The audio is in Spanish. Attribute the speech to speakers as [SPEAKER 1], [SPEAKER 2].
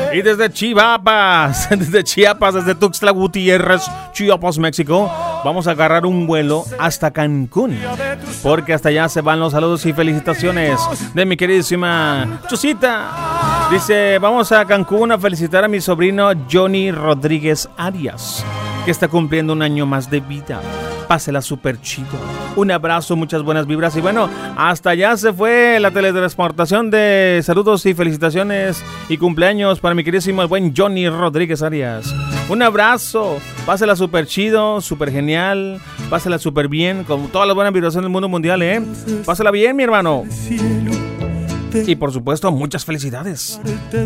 [SPEAKER 1] Y desde Chiapas, desde Tuxtla Gutiérrez, Chiapas, México, vamos a agarrar un vuelo hasta Cancún, porque hasta allá se van los saludos y felicitaciones de mi queridísima Chusita. Dice, vamos a Cancún a felicitar a mi sobrino Johnny Rodríguez Arias, que está cumpliendo un año más de vida. Pásela súper chido. Un abrazo, muchas buenas vibras. Y bueno, hasta allá se fue la teletransportación de saludos y felicitaciones y cumpleaños para mi queridísimo el buen Johnny Rodríguez Arias. Un abrazo. Pásela súper chido, súper genial. Pásela súper bien, con todas las buenas vibraciones del mundo mundial, ¿eh? Pásela bien, mi hermano. Y por supuesto, muchas felicidades.